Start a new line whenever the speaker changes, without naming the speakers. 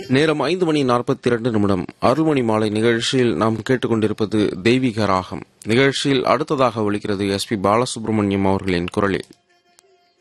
நேரம் 5:42 அருள்மணி மாலை நிகழ்ச்சியில் நாம் கேட்டுக்கொண்டிருப்பது தெய்வீக ராகம். நிகழ்ச்சியில் அடுத்ததாக ஒலிக்கிறது எஸ்.பி. பாலசுப்ரமணியம் அவர்களின் குரலில்.